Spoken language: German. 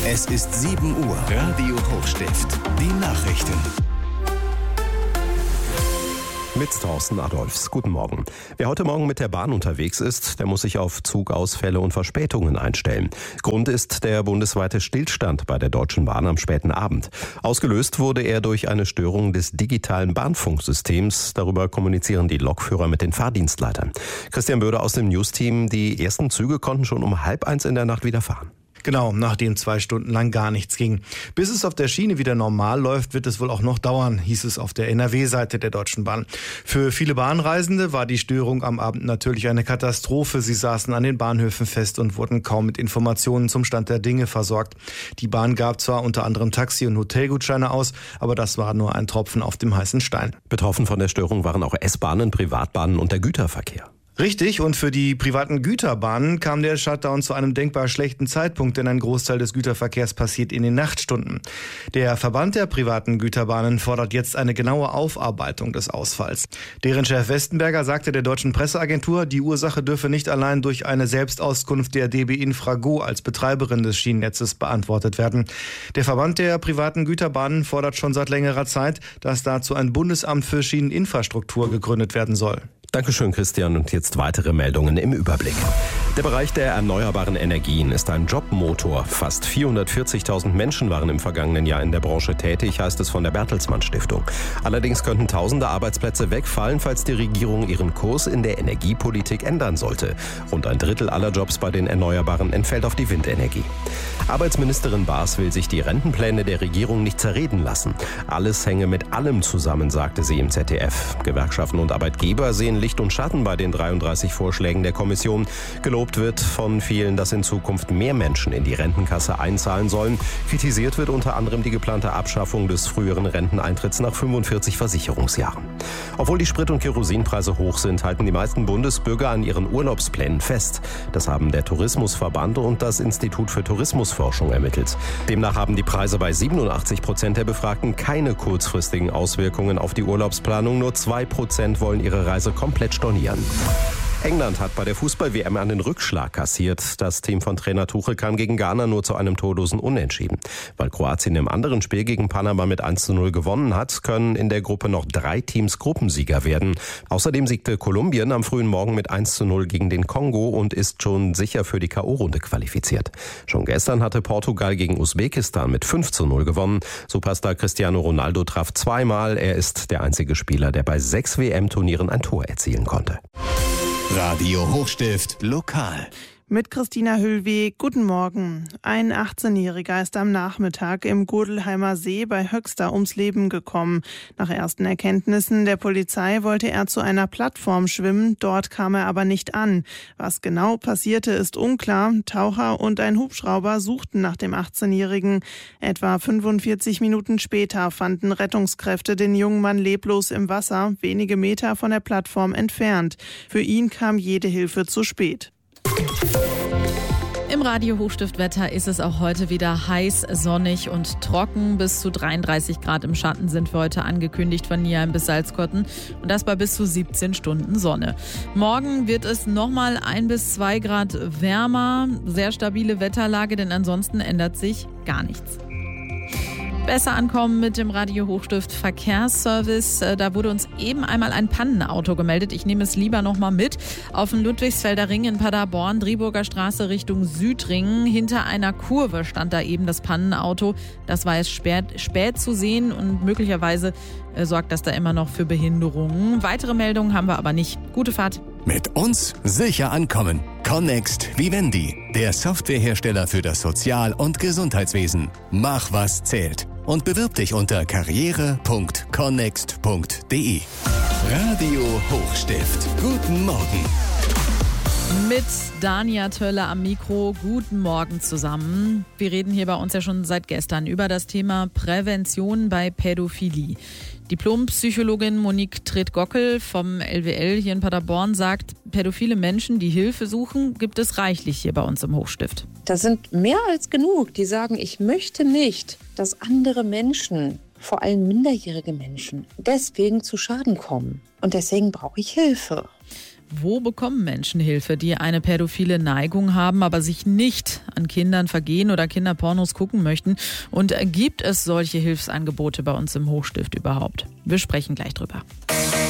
Es ist 7 Uhr. Radio Hochstift. Die Nachrichten. Mit Thorsten Adolfs. Guten Morgen. Wer heute Morgen mit der Bahn unterwegs ist, der muss sich auf Zugausfälle und Verspätungen einstellen. Grund ist der bundesweite Stillstand bei der Deutschen Bahn am späten Abend. Ausgelöst wurde er durch eine Störung des digitalen Bahnfunksystems. Darüber kommunizieren die Lokführer mit den Fahrdienstleitern. Christian Böder aus dem Newsteam. Die ersten Züge konnten schon um 12:30 in der Nacht wieder fahren. Genau, nachdem 2 Stunden lang gar nichts ging. Bis es auf der Schiene wieder normal läuft, wird es wohl auch noch dauern, hieß es auf der NRW-Seite der Deutschen Bahn. Für viele Bahnreisende war die Störung am Abend natürlich eine Katastrophe. Sie saßen an den Bahnhöfen fest und wurden kaum mit Informationen zum Stand der Dinge versorgt. Die Bahn gab zwar unter anderem Taxi- und Hotelgutscheine aus, aber das war nur ein Tropfen auf dem heißen Stein. Betroffen von der Störung waren auch S-Bahnen, Privatbahnen und der Güterverkehr. Richtig, und für die privaten Güterbahnen kam der Shutdown zu einem denkbar schlechten Zeitpunkt, denn ein Großteil des Güterverkehrs passiert in den Nachtstunden. Der Verband der privaten Güterbahnen fordert jetzt eine genaue Aufarbeitung des Ausfalls. Deren Chef Westenberger sagte der deutschen Presseagentur, die Ursache dürfe nicht allein durch eine Selbstauskunft der DB Infrago als Betreiberin des Schienennetzes beantwortet werden. Der Verband der privaten Güterbahnen fordert schon seit längerer Zeit, dass dazu ein Bundesamt für Schieneninfrastruktur gegründet werden soll. Dankeschön, Christian. Und jetzt weitere Meldungen im Überblick. Der Bereich der erneuerbaren Energien ist ein Jobmotor. Fast 440.000 Menschen waren im vergangenen Jahr in der Branche tätig, heißt es von der Bertelsmann Stiftung. Allerdings könnten tausende Arbeitsplätze wegfallen, falls die Regierung ihren Kurs in der Energiepolitik ändern sollte. Rund ein Drittel aller Jobs bei den Erneuerbaren entfällt auf die Windenergie. Arbeitsministerin Baas will sich die Rentenpläne der Regierung nicht zerreden lassen. Alles hänge mit allem zusammen, sagte sie im ZDF. Gewerkschaften und Arbeitgeber sehen Licht und Schatten bei den 33 Vorschlägen der Kommission. Gelobt wird von vielen, dass in Zukunft mehr Menschen in die Rentenkasse einzahlen sollen. Kritisiert wird unter anderem die geplante Abschaffung des früheren Renteneintritts nach 45 Versicherungsjahren. Obwohl die Sprit- und Kerosinpreise hoch sind, halten die meisten Bundesbürger an ihren Urlaubsplänen fest. Das haben der Tourismusverband und das Institut für Tourismusforschung ermittelt. Demnach haben die Preise bei 87% der Befragten keine kurzfristigen Auswirkungen auf die Urlaubsplanung. Nur 2% wollen ihre Reise komplett stornieren. England hat bei der Fußball-WM einen Rückschlag kassiert. Das Team von Trainer Tuchel kam gegen Ghana nur zu einem torlosen Unentschieden. Weil Kroatien im anderen Spiel gegen Panama mit 1:0 gewonnen hat, können in der Gruppe noch 3 Teams Gruppensieger werden. Außerdem siegte Kolumbien am frühen Morgen mit 1:0 gegen den Kongo und ist schon sicher für die K.O.-Runde qualifiziert. Schon gestern hatte Portugal gegen Usbekistan mit 5:0 gewonnen. Superstar Cristiano Ronaldo traf zweimal. Er ist der einzige Spieler, der bei 6 WM-Turnieren ein Tor erzielen konnte. Radio Hochstift lokal. Mit Christina Hüllweg, guten Morgen. Ein 18-Jähriger ist am Nachmittag im Godelheimer See bei Höxter ums Leben gekommen. Nach ersten Erkenntnissen der Polizei wollte er zu einer Plattform schwimmen, dort kam er aber nicht an. Was genau passierte, ist unklar. Taucher und ein Hubschrauber suchten nach dem 18-Jährigen. Etwa 45 Minuten später fanden Rettungskräfte den jungen Mann leblos im Wasser, wenige Meter von der Plattform entfernt. Für ihn kam jede Hilfe zu spät. Im Radio Hochstiftwetter ist es auch heute wieder heiß, sonnig und trocken. Bis zu 33 Grad im Schatten sind für heute angekündigt von Niheim bis Salzkotten und das bei bis zu 17 Stunden Sonne. Morgen wird es nochmal 1 bis 2 Grad wärmer. Sehr stabile Wetterlage, denn ansonsten ändert sich gar nichts. Besser ankommen mit dem Radio Hochstift Verkehrsservice. Da wurde uns eben einmal ein Pannenauto gemeldet. Ich nehme es lieber nochmal mit. Auf dem Ludwigsfelder Ring in Paderborn, Driburger Straße Richtung Südring. Hinter einer Kurve stand da eben das Pannenauto. Das war jetzt spät zu sehen und möglicherweise sorgt das da immer noch für Behinderungen. Weitere Meldungen haben wir aber nicht. Gute Fahrt. Mit uns sicher ankommen. Connext Vivendi, der Softwarehersteller für das Sozial- und Gesundheitswesen. Mach, was zählt. Und bewirb dich unter karriere.connext.de. Radio Hochstift. Guten Morgen. Mit Dania Tölle am Mikro. Guten Morgen zusammen. Wir reden hier bei uns ja schon seit gestern über das Thema Prävention bei Pädophilie. Diplompsychologin Monique Treth-Gockel vom LWL hier in Paderborn sagt, pädophile Menschen, die Hilfe suchen, gibt es reichlich hier bei uns im Hochstift. Da sind mehr als genug, die sagen, ich möchte nicht, dass andere Menschen, vor allem minderjährige Menschen, deswegen zu Schaden kommen. Und deswegen brauche ich Hilfe. Wo bekommen Menschen Hilfe, die eine pädophile Neigung haben, aber sich nicht an Kindern vergehen oder Kinderpornos gucken möchten? Und gibt es solche Hilfsangebote bei uns im Hochstift überhaupt? Wir sprechen gleich drüber.